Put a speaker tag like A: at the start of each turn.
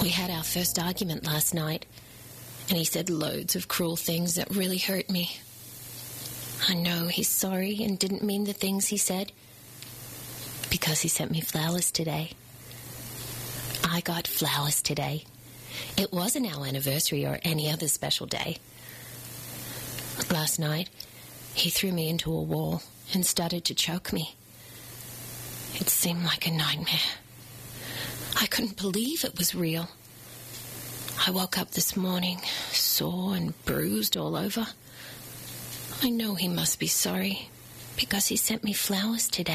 A: We had our first argument last night, and he said loads of cruel things that really hurt me. I know he's sorry and didn't mean the things he said, because he sent me flowers today. I got flowers today. It wasn't our anniversary or any other special day. Last night, he threw me into a wall and started to choke me. It seemed like a nightmare. I couldn't believe it was real. I woke up this morning, sore and bruised all over. I know he must be sorry, because he sent me flowers today.